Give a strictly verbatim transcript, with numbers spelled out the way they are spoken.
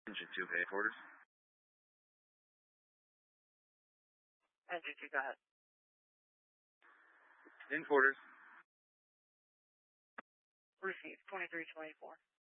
Engine two, headquarters. Engine two, go ahead. In quarters. Received, twenty-three twenty-four.